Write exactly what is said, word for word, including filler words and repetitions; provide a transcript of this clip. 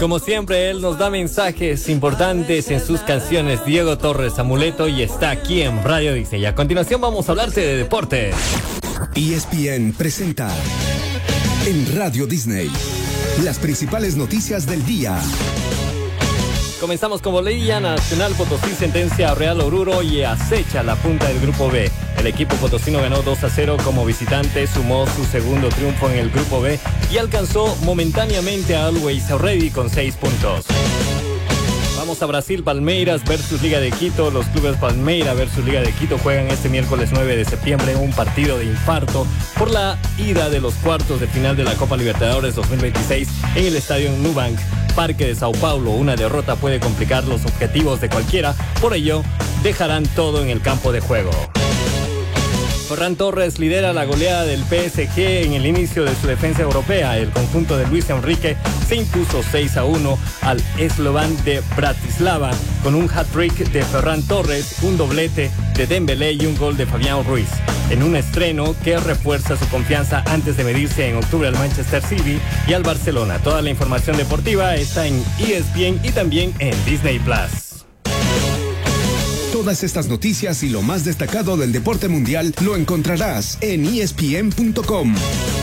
Como siempre, él nos da mensajes importantes en sus canciones. Diego Torres Amuleto, y está aquí en Radio Disney. A continuación vamos a hablarte de deportes. E S P N presenta en Radio Disney las principales noticias del día. Comenzamos con Bolivia. Nacional Potosí sentencia a Real Oruro y acecha la punta del Grupo B. El equipo potosino ganó dos a cero como visitante, sumó su segundo triunfo en el Grupo B y alcanzó momentáneamente a Always Ready con seis puntos. Vamos a Brasil. Palmeiras versus Liga de Quito. Los clubes Palmeiras versus Liga de Quito juegan este miércoles nueve de septiembre un partido de infarto por la ida de los cuartos de final de la Copa Libertadores dos mil veintiséis en el estadio Nubank, Parque de Sao Paulo. Una derrota puede complicar los objetivos de cualquiera, por ello dejarán todo en el campo de juego. Ferran Torres lidera la goleada del P S G en el inicio de su defensa europea. El conjunto de Luis Enrique se impuso seis a uno al Slovan de Bratislava con un hat-trick de Ferran Torres, un doblete de Dembélé y un gol de Fabián Ruiz, en un estreno que refuerza su confianza antes de medirse en octubre al Manchester City y al Barcelona. Toda la información deportiva está en E S P N y también en Disney Plus. Todas estas noticias y lo más destacado del deporte mundial lo encontrarás en E S P N punto com.